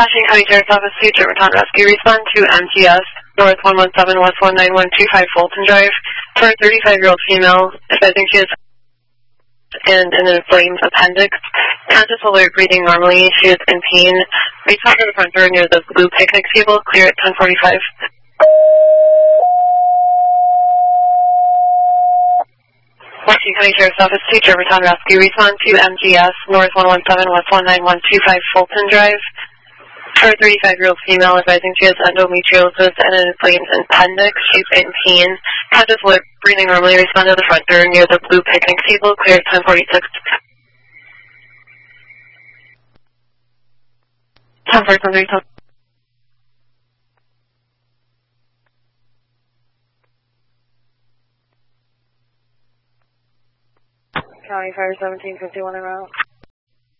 Washington County Sheriff's Office, Suite Germantown Rescue. Respond to MTS, North 117 West 19125 Fulton Drive, for a 35-year-old female, advising she is in an inflamed appendix. Conscious, alert, breathing normally. She is in pain. Respond to the front door near the blue picnic table. Clear at 10:45. Washington County Sheriff's Office, Suite Germantown Rescue. Respond to MGS, North 117 West 19125 Fulton Drive, for a 35-year-old female, advising she has endometriosis and an inflamed appendix. She's in pain. Conscious, alert, breathing normally. Respond to the front door near the blue picnic table. Clear at 10:46. 10:46. County Fire 1751 en route.